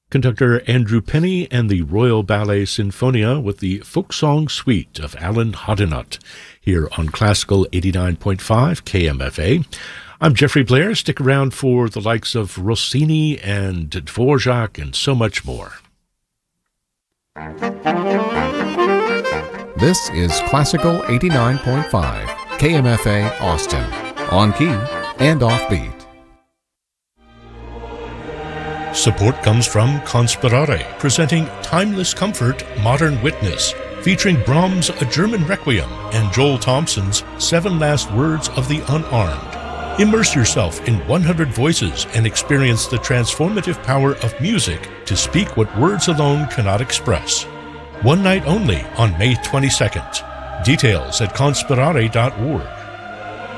Conductor Andrew Penny and the Royal Ballet Sinfonia with the Folk Song Suite of Alan Hoddenott here on Classical 89.5 KMFA. I'm Jeffrey Blair. Stick around for the likes of Rossini and Dvorak and so much more. This is Classical 89.5 KMFA Austin, on key and offbeat. Support comes from Conspirare, presenting Timeless Comfort, Modern Witness, featuring Brahms' A German Requiem and Joel Thompson's 7 Last Words of the Unarmed. Immerse yourself in 100 voices and experience the transformative power of music to speak what words alone cannot express. One night only on May 22nd. Details at conspirare.org.